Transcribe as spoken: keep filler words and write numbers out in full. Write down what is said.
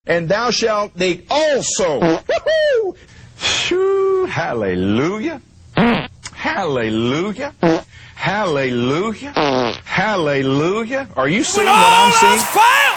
and thou shalt take also. Woo-hoo! Shoo, hallelujah. Hallelujah. Hallelujah. Hallelujah. Are you seeing what I'm seeing?